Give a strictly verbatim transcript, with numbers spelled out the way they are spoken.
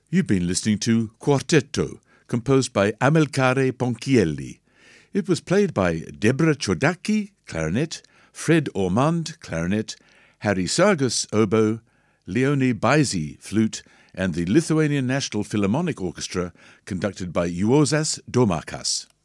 You've been listening to Quartetto, composed by Amilcare Ponchielli. It was played by Deborah Chodacki, clarinet, Fred Ormond, clarinet, Harry Sargus, oboe, Leonie Baisi, flute, and the Lithuanian National Philharmonic Orchestra, conducted by Juozas Domarkas.